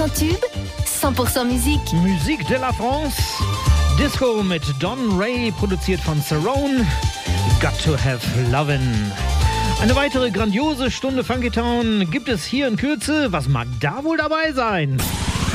100% tube, 100% musique. Musique de la France. Disco mit Don Ray, produziert von Cerrone. Got to have lovin'. Eine weitere grandiose Stunde Funky Town gibt es hier in Kürze. Was mag da wohl dabei sein?